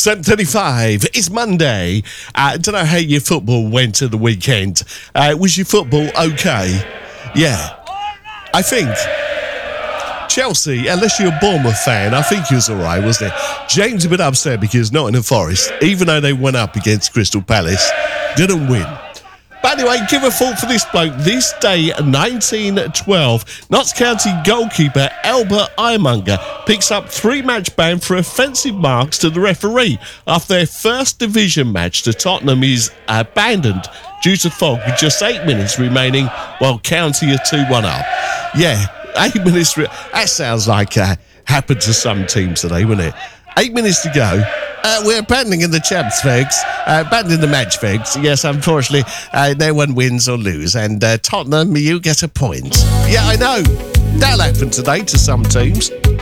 7:35. It's Monday. I don't know how your football went at the weekend. Was your football okay? Yeah. I think Chelsea, unless you're a Bournemouth fan, I think he was all right, wasn't it? James a bit upset because Nottingham Forest, even though they went up against Crystal Palace, didn't win. But anyway, give a thought for this bloke. This day, 1912, Notts County goalkeeper Albert Iremonger picks up 3-match ban for offensive marks to the referee after their first division match to Tottenham is abandoned due to fog with just 8 minutes remaining while County are 2-1 up. Yeah, 8 minutes. That sounds like happened to some teams today, wouldn't it? 8 minutes to go. We're abandoning the champs, folks. Abandoning the match, folks. Yes, unfortunately, no one wins or lose. And Tottenham, you get a point. Yeah, I know. That'll happen today to some teams.